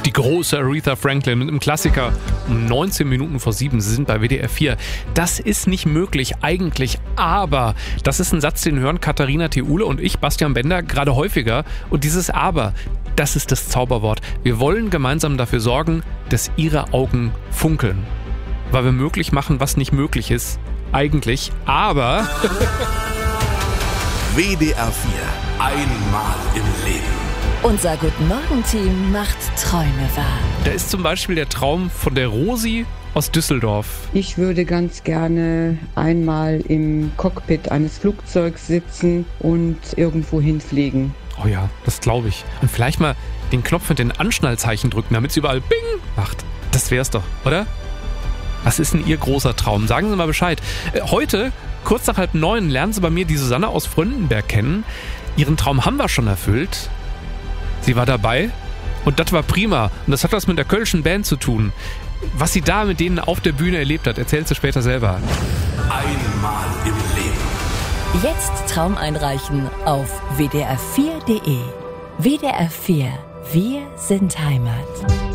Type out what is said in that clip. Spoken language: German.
Die große Aretha Franklin mit einem Klassiker um 19 Minuten vor 7. Sie sind bei WDR 4. Das ist nicht möglich eigentlich, aber das ist ein Satz, den hören Katharina Theule und ich, Bastian Bender, gerade häufiger. Und dieses Aber, das ist das Zauberwort. Wir wollen gemeinsam dafür sorgen, dass Ihre Augen funkeln. Weil wir möglich machen, was nicht möglich ist. Eigentlich, aber... WDR 4. Einmal im Leben. Unser Guten-Morgen-Team macht Träume wahr. Da ist zum Beispiel der Traum von der Rosi aus Düsseldorf. Ich würde ganz gerne einmal im Cockpit eines Flugzeugs sitzen und irgendwo hinfliegen. Oh ja, das glaube ich. Und vielleicht mal den Knopf mit den Anschnallzeichen drücken, damit es überall Bing macht. Das wär's doch, oder? Was ist denn Ihr großer Traum? Sagen Sie mal Bescheid. Heute, kurz nach 8:30, lernen Sie bei mir die Susanne aus Fröndenberg kennen. Ihren Traum haben wir schon erfüllt. Sie war dabei und das war prima. Und das hat was mit der Kölschen Band zu tun. Was sie da mit denen auf der Bühne erlebt hat, erzählt sie später selber. Einmal im Leben. Jetzt Traum einreichen auf wdr4.de. WDR 4. Wir sind Heimat.